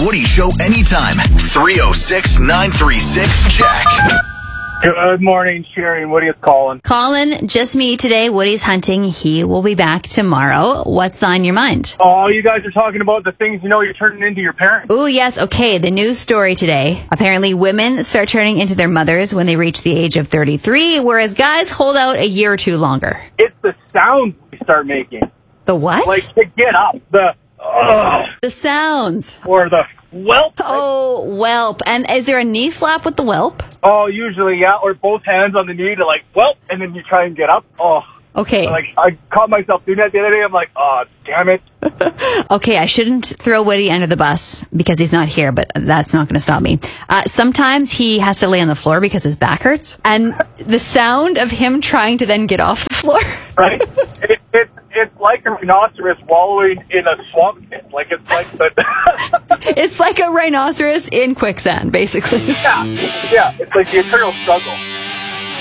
Woody Show anytime. 306-936-JACK. Good morning, Sherry and Woody. It's Colin. Colin, just me today. Woody's hunting. He will be back tomorrow. What's on your mind? Oh, you guys are talking about the things you know you're turning into your parents. Ooh, yes. Okay, the news story today. Apparently, women start turning into their mothers when they reach the age of 33, whereas guys hold out a year or two longer. It's the sounds we start making. The what? Like to get up. The The sounds. or the whelp. Oh, whelp. And is there a knee slap with the whelp? Oh, usually, yeah. Or both hands on the knee to like whelp, and then you try and get up. Oh. Okay. Like, I caught myself doing that the other day. I'm like, oh, damn it. Okay, I shouldn't throw Woody under the bus because he's not here, but that's not going to stop me. Sometimes he has to lay on the floor because his back hurts. And the sound of him trying to then get off the floor. Right? It's like a rhinoceros wallowing in a swamp pit. Like, it's like the... It's like a rhinoceros in quicksand, basically. Yeah. It's like the eternal struggle.